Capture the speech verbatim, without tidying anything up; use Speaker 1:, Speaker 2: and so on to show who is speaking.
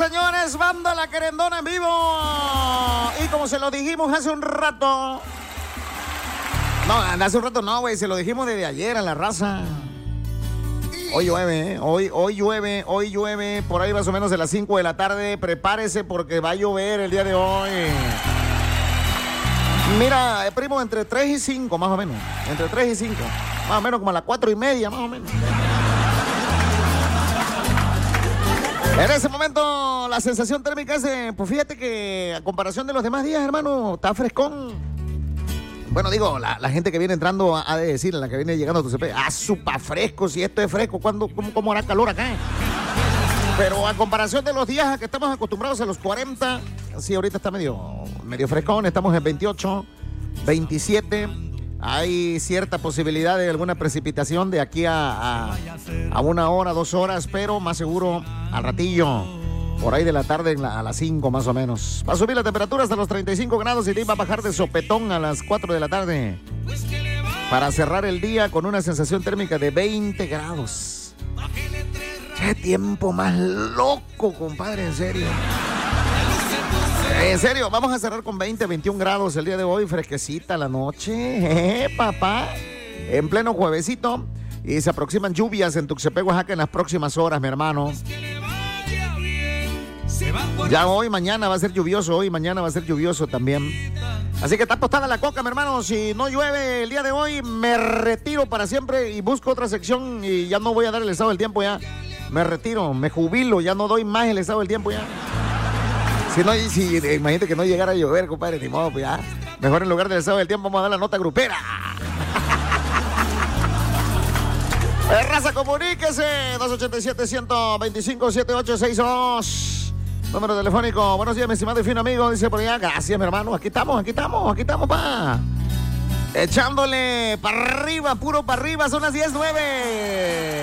Speaker 1: señores, banda La Querendona en vivo. Y como se lo dijimos hace un rato. No, hace un rato no, güey, se lo dijimos desde ayer a la raza. Hoy llueve, ¿eh? Hoy, hoy llueve, hoy llueve, por ahí más o menos de las cinco de la tarde. Prepárese porque va a llover el día de hoy. Mira, primo, entre tres y cinco, más o menos. Entre tres y cinco. Más o menos como a las cuatro y media, más o menos. En ese momento, la sensación térmica es de, pues fíjate que a comparación de los demás días, hermano, está frescón. Bueno, digo, la, la gente que viene entrando ha de decir, la que viene llegando a tu C P, ah, supa fresco, si esto es fresco, ¿cuándo, cómo, cómo hará calor acá? Pero a comparación de los días a que estamos acostumbrados a los cuarenta, sí, ahorita está medio, medio frescón, estamos en veintiocho, veintisiete. Hay cierta posibilidad de alguna precipitación de aquí a, a, a una hora, dos horas, pero más seguro al ratillo, por ahí de la tarde a las cinco más o menos. Va a subir la temperatura hasta los treinta y cinco grados y va a bajar de sopetón a las cuatro de la tarde. Para cerrar el día con una sensación térmica de veinte grados. ¡Qué tiempo más loco, compadre! En serio. En serio, vamos a cerrar con veinte, veintiún grados el día de hoy, fresquecita la noche, ¿eh, papá? En pleno juevesito, y se aproximan lluvias en Tuxtepec, Oaxaca en las próximas horas, mi hermano. Ya hoy, mañana va a ser lluvioso, hoy, mañana va a ser lluvioso también. Así que está tostada la coca, mi hermano. Si no llueve el día de hoy, me retiro para siempre y busco otra sección y ya no voy a dar el estado del tiempo ya. Me retiro, me jubilo, ya no doy más el estado del tiempo ya. Si no, si, imagínate que no llegara a llover, compadre, ni modo, pues ya. Mejor en lugar del estado del tiempo vamos a dar la nota grupera. Eh, raza, comuníquese. dos ochenta y siete, uno veinticinco, setenta y ocho sesenta y dos. Número telefónico. Buenos días, mi estimado y fino amigo. Dice por allá. Gracias, mi hermano. Aquí estamos, aquí estamos, aquí estamos, pa. Echándole para arriba, puro para arriba. Son las diez nueve.